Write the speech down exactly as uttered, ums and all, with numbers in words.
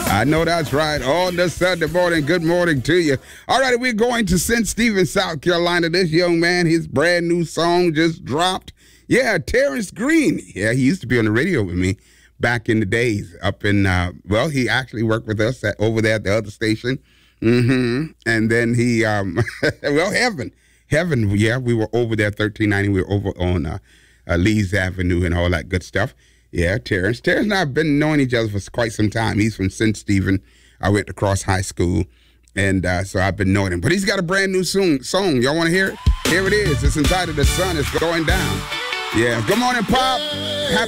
I know that's right. On this Sunday morning, good morning to you. All right, we're going to Saint Stephen, South Carolina. This young man, his brand new song just dropped. Yeah, Terrence Green. Yeah, he used to be on the radio with me back in the days up in, uh, well, he actually worked with us at, over there at the other station. Mm-hmm. And then he, um, well, Heaven. Heaven, yeah, we were over there, thirteen ninety. We were over on uh, uh, Lees Avenue and all that good stuff. Yeah, Terrence. Terrence and I have been knowing each other for quite some time. He's from Saint Stephen. I went to Cross High School, and uh, so I've been knowing him. But he's got a brand new song. song. Y'all want to hear it? Here it is. It's entitled The Sun Is Going Down. Yeah. Good morning, Pop. Happy